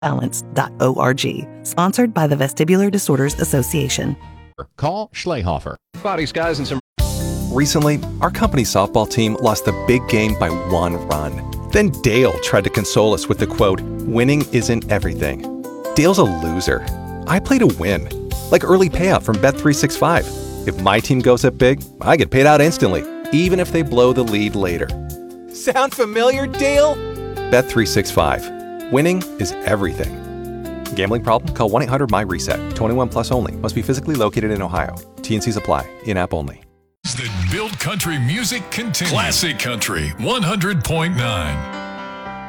balance.org. Sponsored by the Vestibular Disorders Association. Call Schleihofer. Bodies, guys, and some. Recently, our company softball team lost the big game by 1 run. Then Dale tried to console us with the quote, "Winning isn't everything." Dale's a loser. I play to win. Like early payout from Bet365. If my team goes up big, I get paid out instantly, even if they blow the lead later. Sound familiar, Dale? Bet365. Winning is everything. Gambling problem? Call 1-800-MY-RESET. 21 plus only. Must be physically located in Ohio. T&Cs apply. In-app only. The Build Country music continues. Classic Country 100.9.